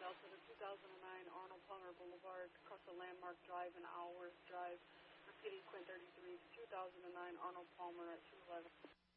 Delta to 2009 Arnold Palmer Boulevard, across the Landmark Drive and Alworth Drive. Repeating Quint 33 to 2009 Arnold Palmer at 211.